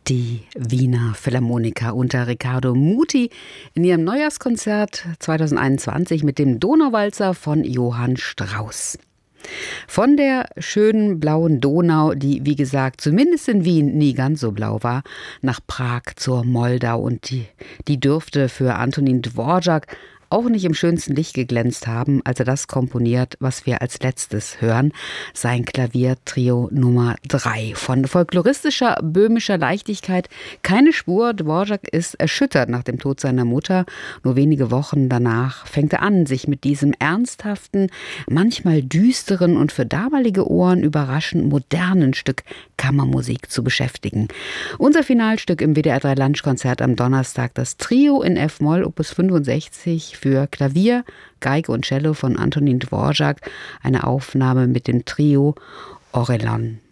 Die Wiener Philharmoniker unter Riccardo Muti in ihrem Neujahrskonzert 2021 mit dem Donauwalzer von Johann Strauss. Von der schönen blauen Donau, die wie gesagt zumindest in Wien nie ganz so blau war, nach Prag zur Moldau, und die dürfte für Antonín Dvořák auch nicht im schönsten Licht geglänzt haben, als er das komponiert, was wir als letztes hören, sein Klaviertrio Nummer 3. Von folkloristischer böhmischer Leichtigkeit keine Spur. Dvořák ist erschüttert nach dem Tod seiner Mutter. Nur wenige Wochen danach fängt er an, sich mit diesem ernsthaften, manchmal düsteren und für damalige Ohren überraschend modernen Stück Kammermusik zu beschäftigen. Unser Finalstück im WDR 3 Lunchkonzert am Donnerstag, das Trio in F-Moll, Opus 65 für Klavier, Geige und Cello von Antonín Dvořák, eine Aufnahme mit dem Trio Orelon.